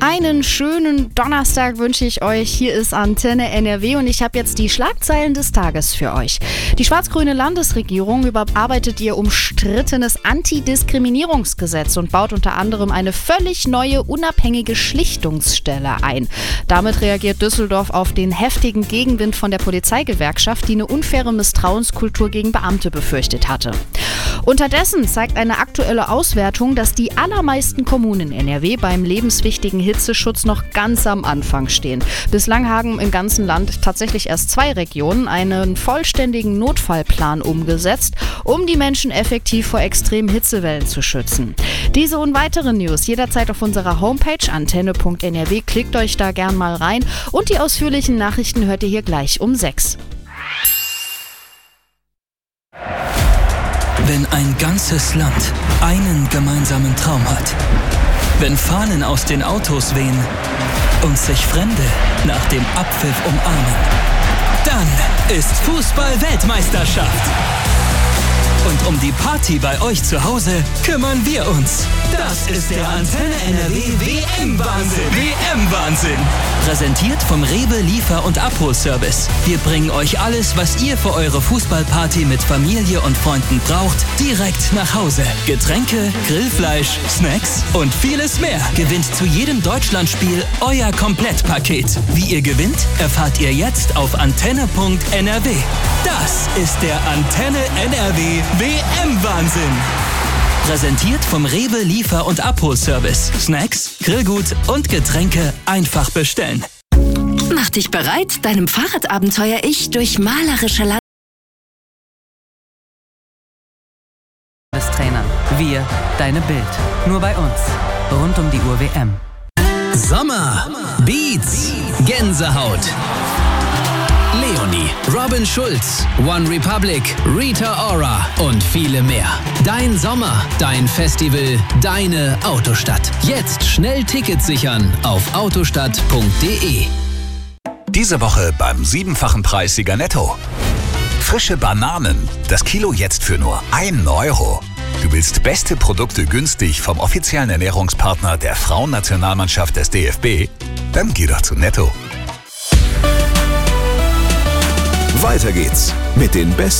Einen schönen Donnerstag wünsche ich euch. Hier ist Antenne NRW und ich habe jetzt die Schlagzeilen des Tages für euch. Die schwarz-grüne Landesregierung überarbeitet ihr umstrittenes Antidiskriminierungsgesetz und baut unter anderem eine völlig neue unabhängige Schlichtungsstelle ein. Damit reagiert Düsseldorf auf den heftigen Gegenwind von der Polizeigewerkschaft, die eine unfaire Misstrauenskultur gegen Beamte befürchtet hatte. Unterdessen zeigt eine aktuelle Auswertung, dass die allermeisten Kommunen in NRW beim lebenswichtigen Hitzeschutz noch ganz am Anfang stehen. Bislang haben im ganzen Land tatsächlich erst 2 Regionen einen vollständigen Notfallplan umgesetzt, um die Menschen effektiv vor extremen Hitzewellen zu schützen. Diese und weitere News jederzeit auf unserer Homepage antenne.nrw. Klickt euch da gern mal rein und die ausführlichen Nachrichten hört ihr hier gleich um 6. Wenn ein ganzes Land einen gemeinsamen Traum hat, wenn Fahnen aus den Autos wehen und sich Fremde nach dem Abpfiff umarmen, dann ist Fußball-Weltmeisterschaft. Und um die Party bei euch zu Hause kümmern wir uns. Das ist der Antenne NRW WM-Wahnsinn. WM-Wahnsinn. Präsentiert vom Rewe Liefer- und Abholservice. Wir bringen euch alles, was ihr für eure Fußballparty mit Familie und Freunden braucht, direkt nach Hause. Getränke, Grillfleisch, Snacks und vieles mehr. Gewinnt zu jedem Deutschlandspiel euer Komplettpaket. Wie ihr gewinnt, erfahrt ihr jetzt auf antenne.nrw. Das ist der Antenne NRW WM-Wahnsinn. Präsentiert vom Rewe Liefer- und Abholservice. Snacks, Grillgut und Getränke einfach bestellen. Mach dich bereit, deinem Fahrradabenteuer-Ich durch malerische Trainern. Wir, deine Bild. Nur bei uns. Rund um die Uhr WM. Sommer, Beats, Gänsehaut. Leonie, Robin Schulz, One Republic, Rita Ora und viele mehr. Dein Sommer, dein Festival, deine Autostadt. Jetzt schnell Tickets sichern auf autostadt.de. Diese Woche beim 7-fachen Preissieger Netto. Frische Bananen, das Kilo jetzt für nur 1 Euro. Du willst beste Produkte günstig vom offiziellen Ernährungspartner der Frauennationalmannschaft des DFB? Dann geh doch zu Netto. Weiter geht's mit den besten